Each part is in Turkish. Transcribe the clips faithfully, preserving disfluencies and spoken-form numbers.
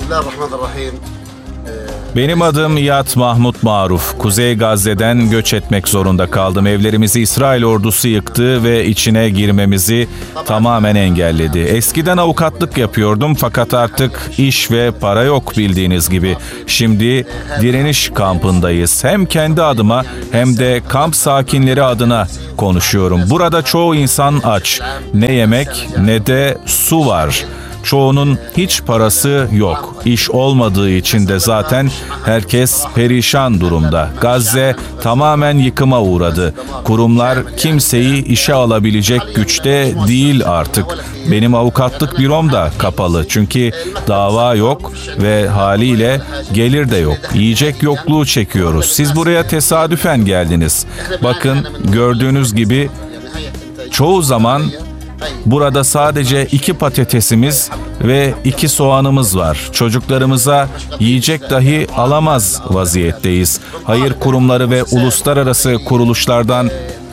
Bismillahirrahmanirrahim. Benim adım İyad Mahmut Maruf. Kuzey Gazze'den göç etmek zorunda kaldım. Evlerimizi İsrail ordusu yıktı ve içine girmemizi tamamen engelledi. Eskiden avukatlık yapıyordum fakat artık iş ve para yok bildiğiniz gibi. Şimdi direniş kampındayız. Hem kendi adıma hem de kamp sakinleri adına konuşuyorum. Burada çoğu insan aç. Ne yemek ne de su var. Çoğunun hiç parası yok. İş olmadığı için de zaten herkes perişan durumda. Gazze tamamen yıkıma uğradı. Kurumlar kimseyi işe alabilecek güçte değil artık. Benim avukatlık bürom da kapalı. Çünkü dava yok ve haliyle gelir de yok. Yiyecek yokluğu çekiyoruz. Siz buraya tesadüfen geldiniz. Bakın gördüğünüz gibi çoğu zaman burada sadece iki patatesimiz ve iki soğanımız var. Çocuklarımıza yiyecek dahi alamaz vaziyetteyiz. Hayır kurumları ve uluslararası kuruluşlardan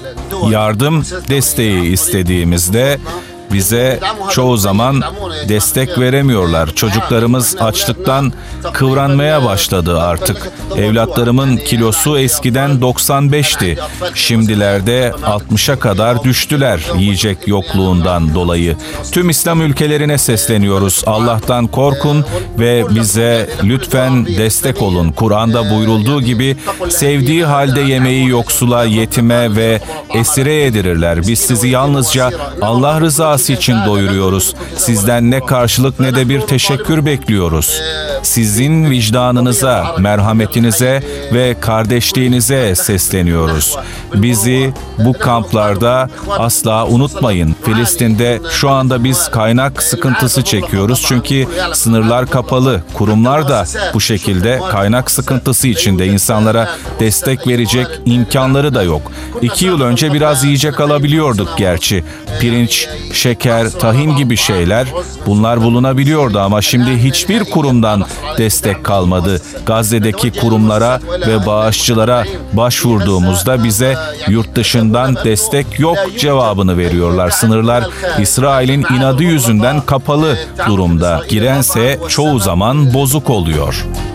yardım desteği istediğimizde bize çoğu zaman destek veremiyorlar. Çocuklarımız açlıktan kıvranmaya başladı artık. Evlatlarımın kilosu eskiden doksan beşti. Şimdilerde altmışa kadar düştüler yiyecek yokluğundan dolayı. Tüm İslam ülkelerine sesleniyoruz. Allah'tan korkun ve bize lütfen destek olun. Kur'an'da buyurulduğu gibi sevdiği halde yemeği yoksula, yetime ve esire yedirirler. Biz sizi yalnızca Allah rızası için doyuruyoruz. Sizden ne karşılık ne de bir teşekkür bekliyoruz. Sizin vicdanınıza, merhametinize ve kardeşliğinize sesleniyoruz. Bizi bu kamplarda asla unutmayın. Filistin'de şu anda biz kaynak sıkıntısı çekiyoruz çünkü sınırlar kapalı. Kurumlar da bu şekilde kaynak sıkıntısı içinde, insanlara destek verecek imkanları da yok. İki yıl önce biraz yiyecek alabiliyorduk gerçi. Pirinç, şeker, tahin gibi şeyler, bunlar bulunabiliyordu ama şimdi hiçbir kurumdan destek kalmadı. Gazze'deki kurumlara ve bağışçılara başvurduğumuzda bize yurt dışından destek yok cevabını veriyorlar. Sınırlar İsrail'in inadı yüzünden kapalı durumda. Girense çoğu zaman bozuk oluyor.